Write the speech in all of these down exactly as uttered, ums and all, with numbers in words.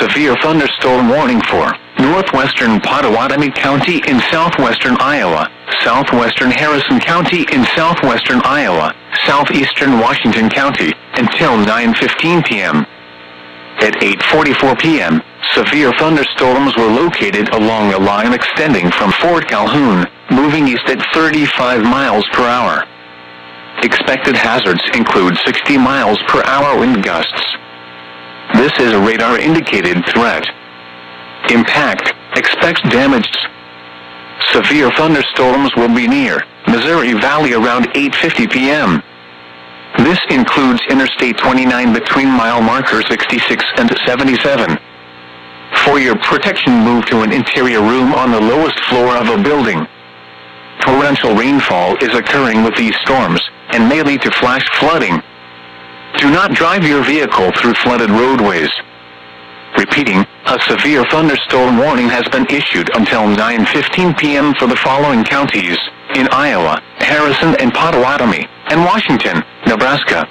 severe thunderstorm warning for northwestern Pottawatomie County in southwestern Iowa, southwestern Harrison County in southwestern Iowa, southeastern Washington County, until nine fifteen p m At eight forty-four p m, severe thunderstorms were located along a line extending from Fort Calhoun, moving east at thirty-five miles per hour. Expected hazards include sixty miles per hour wind gusts. This is a radar-indicated threat. Impact: expect damaged. Severe thunderstorms will be near Missouri Valley around eight fifty p m This includes Interstate twenty-nine between mile marker sixty-six and seventy-seven. For your protection, move to an interior room on the lowest floor of a building. Torrential rainfall is occurring with these storms and may lead to flash flooding. Do not drive your vehicle through flooded roadways. Repeating, a severe thunderstorm warning has been issued until nine fifteen p m for the following counties in Iowa, Harrison and Pottawatomie, and Washington, Nebraska.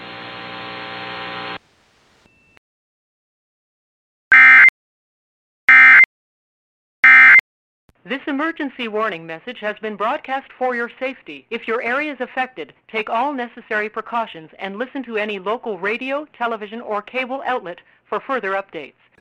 This emergency warning message has been broadcast for your safety. If your area is affected, take all necessary precautions and listen to any local radio, television, or cable outlet for further updates.